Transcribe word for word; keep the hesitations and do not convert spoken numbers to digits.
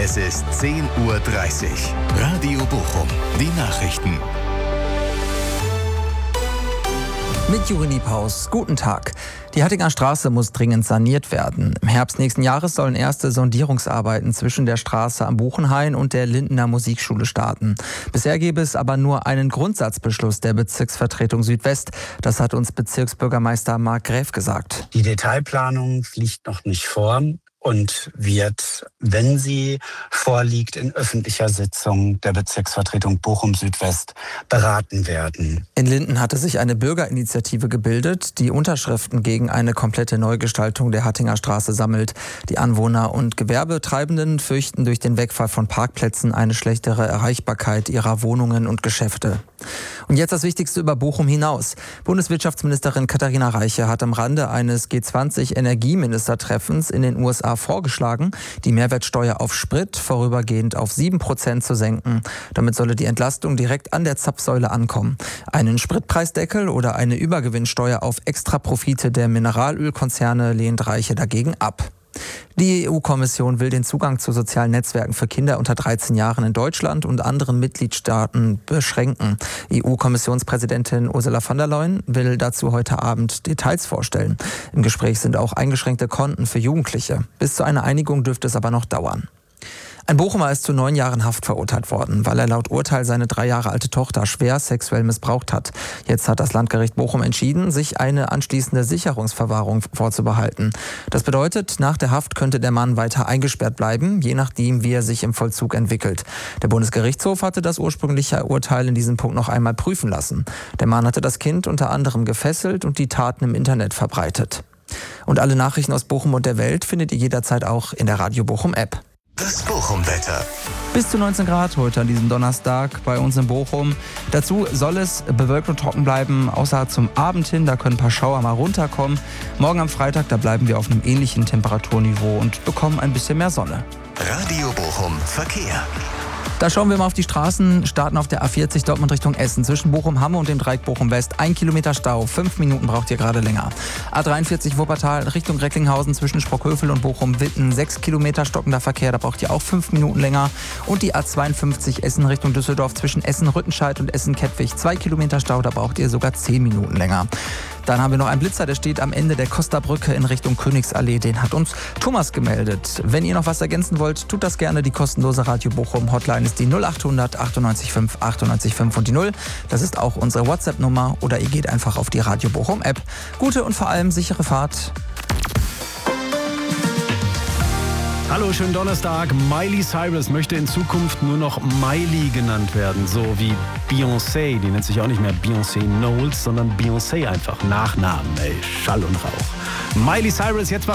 Es ist zehn Uhr dreißig. Radio Bochum, die Nachrichten. Mit Juri Niephaus. Guten Tag. Die Hattinger Straße muss dringend saniert werden. Im Herbst nächsten Jahres sollen erste Sondierungsarbeiten zwischen der Straße am Buchenhain und der Lindener Musikschule starten. Bisher gäbe es aber nur einen Grundsatzbeschluss der Bezirksvertretung Südwest. Das hat uns Bezirksbürgermeister Marc Gräf gesagt. Die Detailplanung liegt noch nicht vor und wird, wenn sie vorliegt, in öffentlicher Sitzung der Bezirksvertretung Bochum Südwest beraten werden. In Linden hatte sich eine Bürgerinitiative gebildet, die Unterschriften gegen eine komplette Neugestaltung der Hattinger Straße sammelt. Die Anwohner und Gewerbetreibenden fürchten durch den Wegfall von Parkplätzen eine schlechtere Erreichbarkeit ihrer Wohnungen und Geschäfte. Und jetzt das Wichtigste über Bochum hinaus. Bundeswirtschaftsministerin Katharina Reiche hat am Rande eines G zwanzig Energieministertreffens in den U S A vorgeschlagen, die Mehrwertsteuer auf Sprit vorübergehend auf sieben Prozent zu senken. Damit solle die Entlastung direkt an der Zapfsäule ankommen. Einen Spritpreisdeckel oder eine Übergewinnsteuer auf Extraprofite der Mineralölkonzerne lehnt Reiche dagegen ab. Die E U-Kommission will den Zugang zu sozialen Netzwerken für Kinder unter dreizehn Jahren in Deutschland und anderen Mitgliedstaaten beschränken. E U-Kommissionspräsidentin Ursula von der Leyen will dazu heute Abend Details vorstellen. Im Gespräch sind auch eingeschränkte Konten für Jugendliche. Bis zu einer Einigung dürfte es aber noch dauern. Ein Bochumer ist zu neun Jahren Haft verurteilt worden, weil er laut Urteil seine drei Jahre alte Tochter schwer sexuell missbraucht hat. Jetzt hat das Landgericht Bochum entschieden, sich eine anschließende Sicherungsverwahrung vorzubehalten. Das bedeutet, nach der Haft könnte der Mann weiter eingesperrt bleiben, je nachdem, wie er sich im Vollzug entwickelt. Der Bundesgerichtshof hatte das ursprüngliche Urteil in diesem Punkt noch einmal prüfen lassen. Der Mann hatte das Kind unter anderem gefesselt und die Taten im Internet verbreitet. Und alle Nachrichten aus Bochum und der Welt findet ihr jederzeit auch in der Radio Bochum App. Das Bochum-Wetter. Bis zu neunzehn Grad heute an diesem Donnerstag bei uns in Bochum. Dazu soll es bewölkt und trocken bleiben, außer zum Abend hin. Da können ein paar Schauer mal runterkommen. Morgen am Freitag, da bleiben wir auf einem ähnlichen Temperaturniveau und bekommen ein bisschen mehr Sonne. Radio Bochum Verkehr. Da schauen wir mal auf die Straßen, starten auf der A vierzig Dortmund Richtung Essen. Zwischen Bochum-Hamme und dem Dreieck Bochum-West. Ein Kilometer Stau, fünf Minuten braucht ihr gerade länger. A dreiundvierzig Wuppertal Richtung Recklinghausen zwischen Sprockhövel und Bochum-Witten. Sechs Kilometer stockender Verkehr, da braucht ihr auch fünf Minuten länger. Und die A zweiundfünfzig Essen Richtung Düsseldorf zwischen Essen-Rüttenscheid und Essen-Kettwig. Zwei Kilometer Stau, da braucht ihr sogar zehn Minuten länger. Dann haben wir noch einen Blitzer, der steht am Ende der Costa-Brücke in Richtung Königsallee. Den hat uns Thomas gemeldet. Wenn ihr noch was ergänzen wollt, tut das gerne. Die kostenlose Radio Bochum Hotline ist die null achthundert achtundneunzig fünf achtundneunzig fünf und die null. Das ist auch unsere WhatsApp-Nummer oder ihr geht einfach auf die Radio Bochum App. Gute und vor allem sichere Fahrt. Hallo, schönen Donnerstag. Miley Cyrus möchte in Zukunft nur noch Miley genannt werden, so wie Beyoncé. Die nennt sich auch nicht mehr Beyoncé Knowles, sondern Beyoncé einfach. Nachnamen, ey, Schall und Rauch. Miley Cyrus jetzt mal